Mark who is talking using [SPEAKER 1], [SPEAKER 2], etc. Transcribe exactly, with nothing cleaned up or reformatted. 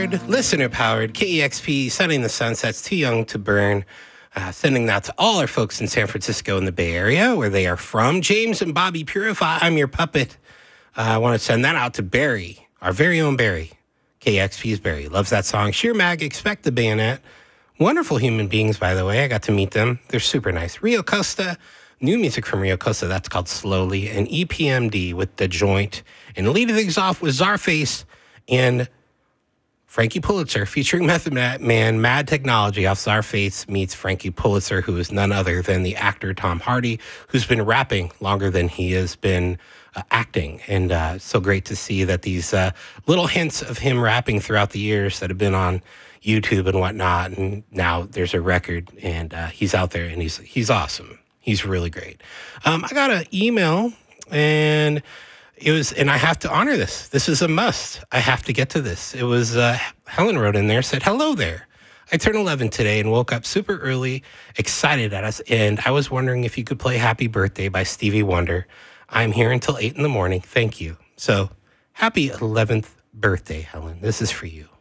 [SPEAKER 1] powered, listener powered, K E X P, Sunny in the Sunsets, Too Young to Burn. Uh, sending that to all our folks in San Francisco and the Bay Area, where they are from. James and Bobby Purify, I'm your puppet. Uh, I want to send that out to Barry, our very own Barry. K E X P's Barry. Loves that song. Sheer Mag, Expect the Bayonet. Wonderful human beings, by the way. I got to meet them. They're super nice. Rio Costa. New music from Rio Costa. That's called Slowly. And E P M D with The Joint. And leading things off with Czarface and Frankie Pulitzer featuring Method Man, Mad Technology off Czarface meets Frankie Pulitzer, who is none other than the actor Tom Hardy, who's been rapping longer than he has been uh, acting. And uh, so great to see that these uh, little hints of him rapping throughout the years that have been on YouTube and whatnot. And now there's a record and uh, he's out there and he's he's awesome. He's really great. Um, I got an email and it was, and I have to honor this. This is a must. I have to get to this. It was, uh, Helen wrote in there, said, hello there. I turned eleven today and woke up super early, excited at us. And I was wondering if you could play Happy Birthday by Stevie Wonder. I'm here until eight in the morning. Thank you. So happy eleventh birthday, Helen. This is for you.